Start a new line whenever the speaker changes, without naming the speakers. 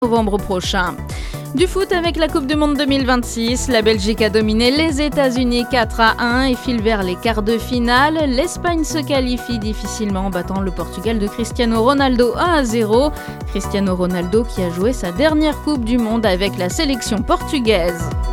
novembre prochain. Du foot avec la Coupe du Monde 2026, la Belgique a dominé les États-Unis 4-1 et file vers les quarts de finale. L'Espagne se qualifie difficilement en battant le Portugal de Cristiano Ronaldo 1-0. Cristiano Ronaldo qui a joué sa dernière Coupe du Monde avec la sélection portugaise.